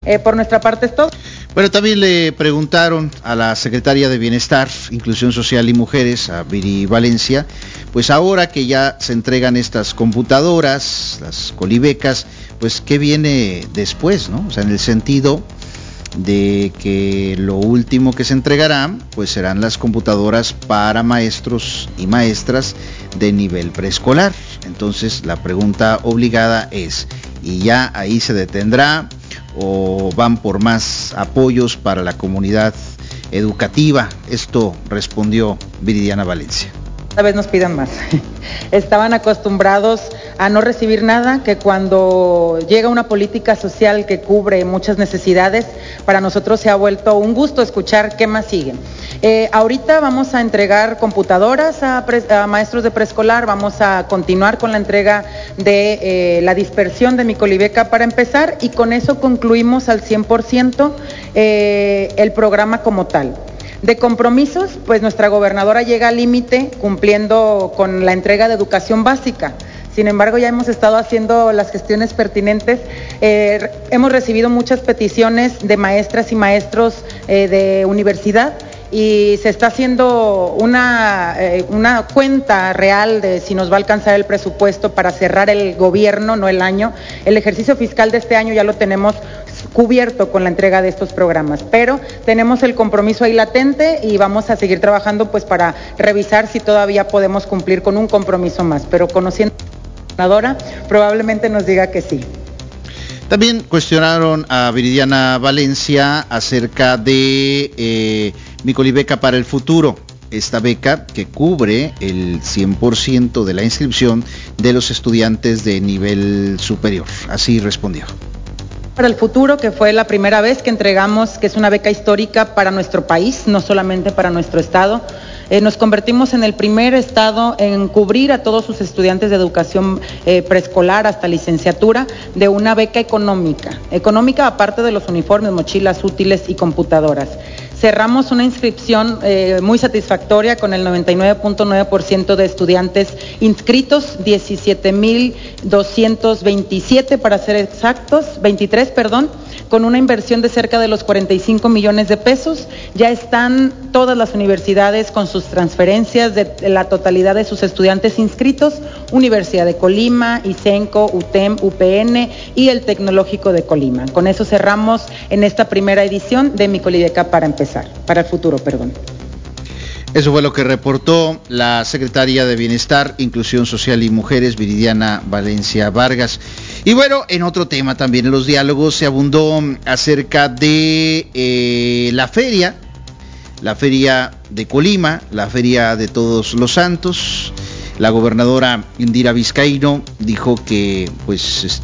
Por nuestra parte es todo. Bueno, también le preguntaron a la secretaria de Bienestar, Inclusión Social y Mujeres, a Viri Valencia, pues ahora que ya se entregan estas computadoras, las colibecas, pues qué viene después, ¿no? O sea, en el sentido de que lo último que se entregará, pues serán las computadoras para maestros y maestras de nivel preescolar. Entonces, la pregunta obligada es, ¿y ya ahí se detendrá o van por más apoyos para la comunidad educativa? Esto respondió Viridiana Valencia. Esta vez nos pidan más. Estaban acostumbrados a no recibir nada, que cuando llega una política social que cubre muchas necesidades, para nosotros se ha vuelto un gusto escuchar qué más sigue. Ahorita vamos a entregar computadoras a maestros de preescolar, vamos a continuar con la entrega de la dispersión de mi colibeca para empezar, y con eso concluimos al 100% el programa como tal. De compromisos, pues nuestra gobernadora llega al límite cumpliendo con la entrega de educación básica. Sin embargo, ya hemos estado haciendo las gestiones pertinentes. Hemos recibido muchas peticiones de maestras y maestros de universidad, y se está haciendo una cuenta real de si nos va a alcanzar el presupuesto para cerrar el gobierno, no el año. El ejercicio fiscal de este año ya lo tenemos cubierto con la entrega de estos programas, pero tenemos el compromiso ahí latente y vamos a seguir trabajando pues para revisar si todavía podemos cumplir con un compromiso más, pero conociendo a la gobernadora probablemente nos diga que sí. También cuestionaron a Viridiana Valencia acerca de Mi Colibeca para el Futuro, esta beca que cubre el 100% de la inscripción de los estudiantes de nivel superior. Así respondió. Para el futuro, que fue la primera vez que entregamos, que es una beca histórica para nuestro país, no solamente para nuestro estado. Nos convertimos en el primer estado en cubrir a todos sus estudiantes de educación preescolar hasta licenciatura de una beca económica aparte de los uniformes, mochilas, útiles y computadoras. Cerramos una inscripción muy satisfactoria con el 99.9% de estudiantes inscritos, 17,227 para ser exactos, 23, con una inversión de cerca de los 45 millones de pesos. Ya están todas las universidades con sus transferencias de la totalidad de sus estudiantes inscritos, Universidad de Colima, ICENCO, UTEM, UPN y el Tecnológico de Colima. Con eso cerramos en esta primera edición de Mi Colibeca para el futuro. Eso fue lo que reportó la secretaria de Bienestar, Inclusión Social y Mujeres, Viridiana Valencia Vargas. Y bueno, en otro tema también en los diálogos se abundó acerca de la feria de Colima, la feria de Todos los Santos. La gobernadora Indira Vizcaíno dijo que, pues,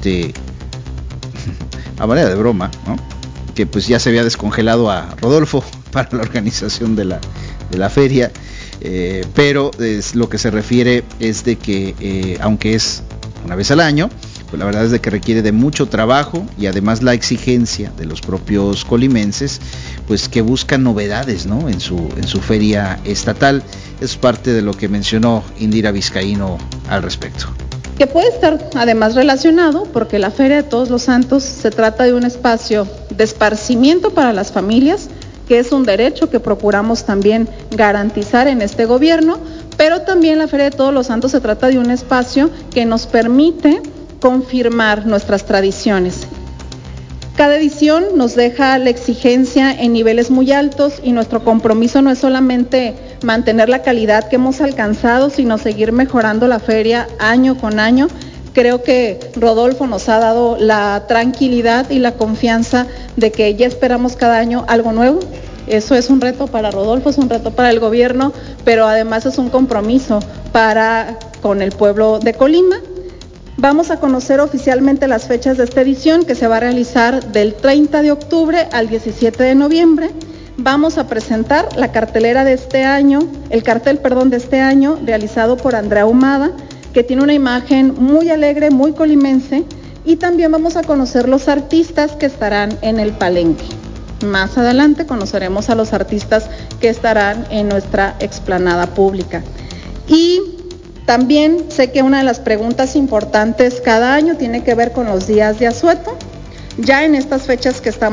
a manera de broma, ¿no?, que pues ya se había descongelado a Rodolfo para la organización de la feria, pero lo que se refiere es de que aunque es una vez al año, pues la verdad es de que requiere de mucho trabajo y además la exigencia de los propios colimenses, pues que buscan novedades, ¿no?, en su feria estatal. Es parte de lo que mencionó Indira Vizcaíno al respecto. Que puede estar además relacionado porque la Feria de Todos los Santos se trata de un espacio de esparcimiento para las familias, que es un derecho que procuramos también garantizar en este gobierno, pero también la Feria de Todos los Santos se trata de un espacio que nos permite confirmar nuestras tradiciones. Cada edición nos deja la exigencia en niveles muy altos y nuestro compromiso no es solamente mantener la calidad que hemos alcanzado, sino seguir mejorando la feria año con año. Creo que Rodolfo nos ha dado la tranquilidad y la confianza de que ya esperamos cada año algo nuevo. Eso es un reto para Rodolfo, es un reto para el gobierno, pero además es un compromiso con el pueblo de Colima. Vamos a conocer oficialmente las fechas de esta edición, que se va a realizar del 30 de octubre al 17 de noviembre. Vamos a presentar la cartelera de este año, el cartel de este año, realizado por Andrea Humada, que tiene una imagen muy alegre, muy colimense, y también vamos a conocer los artistas que estarán en el palenque. Más adelante conoceremos a los artistas que estarán en nuestra explanada pública. Y también sé que una de las preguntas importantes cada año tiene que ver con los días de asueto. Ya en estas fechas que estamos